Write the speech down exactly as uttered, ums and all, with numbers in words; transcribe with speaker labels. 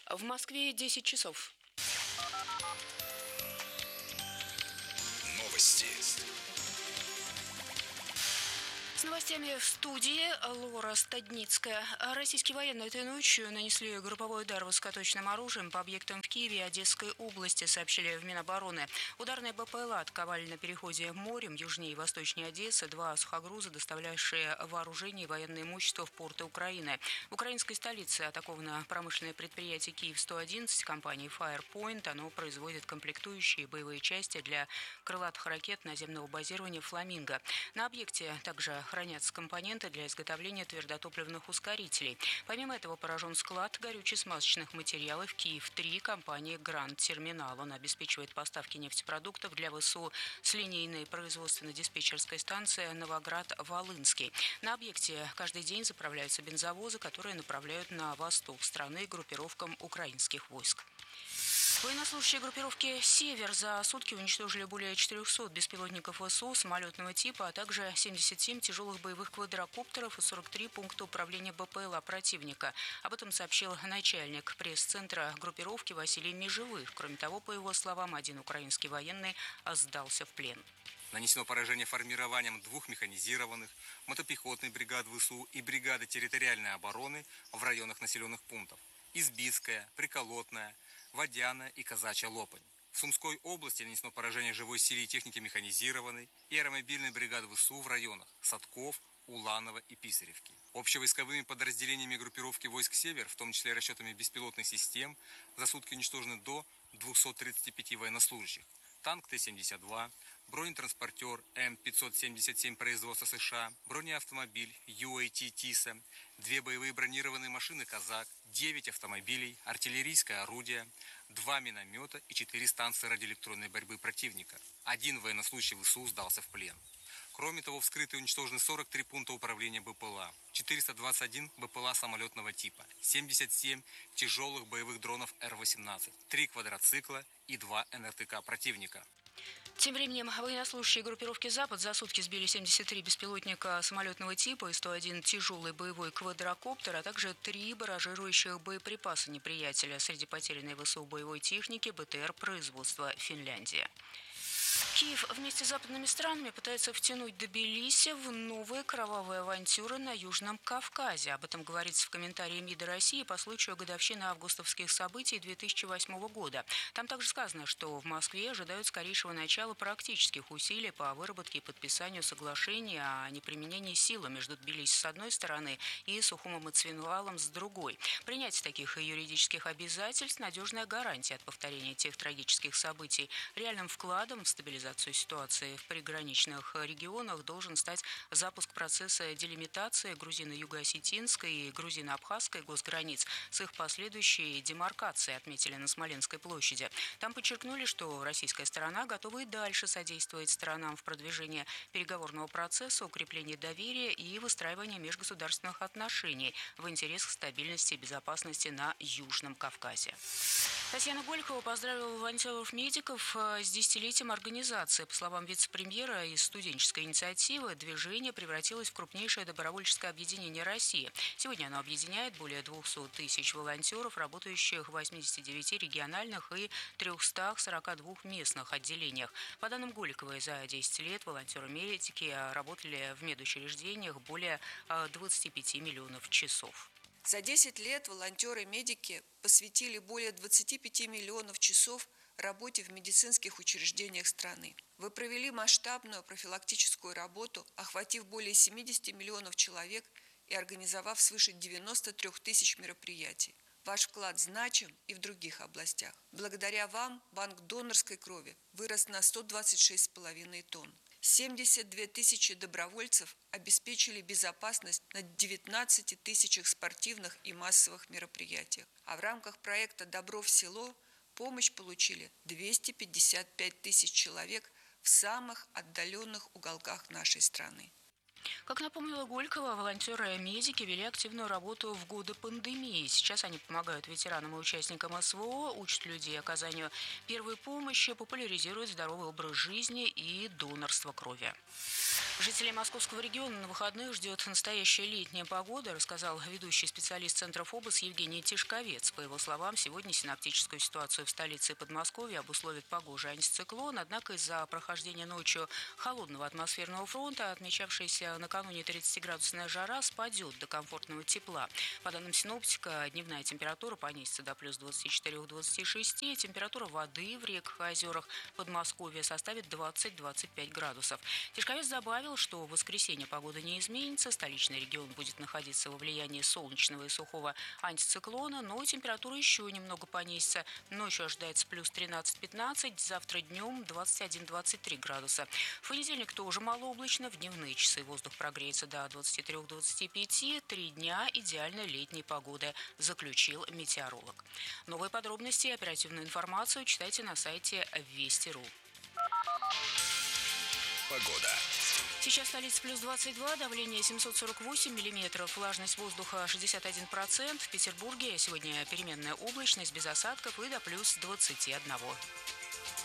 Speaker 1: В Москве десять часов.
Speaker 2: Новости.
Speaker 1: С новостями в студии Лора Стадницкая. Российские военные этой ночью нанесли групповой удар высокоточным оружием по объектам в Киеве и Одесской области, сообщили в Минобороны. Ударные БПЛА атаковали на переходе морем южнее и восточнее Одессы два сухогруза, доставлявшие вооружение и военное имущество в порты Украины. В украинской столице атаковано промышленное предприятие Киев сто одиннадцать компании Firepoint. Оно производит комплектующие и боевые части для крылатых ракет наземного базирования «Фламинго». На объекте также хранятся компоненты для изготовления твердотопливных ускорителей. Помимо этого поражен склад горюче-смазочных материалов Киев-три компании «Гранд Терминал». Он обеспечивает поставки нефтепродуктов для ВСУ с линейной производственно-диспетчерской станции Новоград-Волынский. На объекте каждый день заправляются бензовозы, которые направляют на восток страны группировкам украинских войск. Военнослужащие группировки «Север» за сутки уничтожили более четырехсот беспилотников ВСУ самолетного типа, а также семьдесят семь тяжелых боевых квадрокоптеров и сорок три пункта управления БПЛА противника. Об этом сообщил начальник пресс-центра группировки Василий Межевых. Кроме того, по его словам, один украинский военный сдался в плен.
Speaker 3: Нанесено поражение формированием двух механизированных, мотопехотных бригад ВСУ и бригады территориальной обороны в районах населенных пунктов Избицкая, Приколотная, Водяная и Казачья Лопань. В Сумской области нанесено поражение живой силе и техники механизированной и аэромобильной бригады ВСУ в районах Садков, Уланово и Писаревки. Общевойсковыми подразделениями группировки войск «Север», в том числе расчетами беспилотных систем, за сутки уничтожены до двухсот тридцати пяти военнослужащих. Танк Т семьдесят два, бронетранспортер М пятьсот семьдесят семь производства США, бронеавтомобиль Ю Эй Ти Тиса, две боевые бронированные машины «Казак», девять автомобилей, артиллерийское орудие, два миномета и четыре станции радиоэлектронной борьбы противника. Один военнослужащий ВСУ сдался в плен. Кроме того, вскрыты и уничтожены сорок три пункта управления БПЛА, четыреста двадцать один БПЛА самолетного типа, семьдесят семь тяжелых боевых дронов Р восемнадцать, три квадроцикла и два Эн Эр Тэ Ка противника.
Speaker 1: Тем временем военнослужащие группировки «Запад» за сутки сбили семьдесят три беспилотника самолетного типа и сто один тяжелый боевой квадрокоптер, а также три баражирующих боеприпаса неприятеля. Среди потерянной ВСУ боевой техники Бэ Тэ Эр производства Финляндия. Киев вместе с западными странами пытается втянуть Тбилиси в новые кровавые авантюры на Южном Кавказе. Об этом говорится в комментарии МИДа России по случаю годовщины августовских событий две тысячи восьмого года. Там также сказано, что в Москве ожидают скорейшего начала практических усилий по выработке и подписанию соглашения о неприменении силы между Тбилиси с одной стороны и Сухумом и Цвинвалом с другой. Принятие таких юридических обязательств – надежная гарантия от повторения тех трагических событий. Реальным вкладом в стабилизацию ситуации в приграничных регионах должен стать запуск процесса делимитации грузино-юго-осетинской и грузино-абхазской госграниц с их последующей демаркацией, отметили на Смоленской площади. Там подчеркнули, что российская сторона готова и дальше содействовать сторонам в продвижении переговорного процесса, укреплении доверия и выстраивании межгосударственных отношений в интересах стабильности и безопасности на Южном Кавказе. Татьяна Голикова поздравила волонтеров-медиков с десятилетием организации. По словам вице-премьера, из студенческой инициативы движение превратилось в крупнейшее добровольческое объединение России. Сегодня оно объединяет более двухсот тысяч волонтеров, работающих в восьмидесяти девяти региональных и трёхстах сорока двух местных отделениях. По данным Голиковой, за десять лет волонтеры-медики работали в медучреждениях более двадцати пяти миллионов часов.
Speaker 4: За десять лет волонтеры-медики посвятили более двадцати пяти миллионов часов работе в медицинских учреждениях страны. Вы провели масштабную профилактическую работу, охватив более семидесяти миллионов человек и организовав свыше девяноста трёх тысяч мероприятий. Ваш вклад значим и в других областях. Благодаря вам банк донорской крови вырос на сто двадцать шесть с половиной тонн. семьдесят две тысячи добровольцев обеспечили безопасность на девятнадцати тысячах спортивных и массовых мероприятиях. А в рамках проекта «Добро в село» помощь получили двести пятьдесят пять тысяч человек в самых отдаленных уголках нашей страны.
Speaker 1: Как напомнила Голикова, волонтеры-медики вели активную работу в годы пандемии. И сейчас они помогают ветеранам и участникам СВО, учат людей оказанию первой помощи, популяризируют здоровый образ жизни и донорство крови. Жителей Московского региона на выходных ждет настоящая летняя погода, рассказал ведущий специалист Центра ФОБОС Евгений Тишковец. По его словам, сегодня синоптическую ситуацию в столице и Подмосковье обусловит погожий антициклон. Однако из-за прохождения ночью холодного атмосферного фронта, отмечавшаяся накануне тридцатиградусная жара, спадет до комфортного тепла. По данным синоптика, дневная температура понизится до плюс двадцати четырёх — двадцати шести. Температура воды в реках и озерах Подмосковья составит двадцать-двадцать пять градусов. Тишковец добавил, что в воскресенье погода не изменится, столичный регион будет находиться во влиянии солнечного и сухого антициклона, но температура еще немного понизится. Ночью ожидается плюс тринадцать-пятнадцать, завтра днем двадцать один — двадцать три градуса. В понедельник тоже малооблачно, в дневные часы воздух прогреется до двадцати трёх — двадцати пяти. Три дня идеальной летней погоды, заключил метеоролог. Новые подробности и оперативную информацию читайте на сайте Вести точка ру.
Speaker 2: Погода.
Speaker 1: Сейчас столица плюс двадцать два, давление семьсот сорок восемь миллиметров, влажность воздуха шестьдесят один процент. В Петербурге сегодня переменная облачность без осадков и до плюс двадцати одного.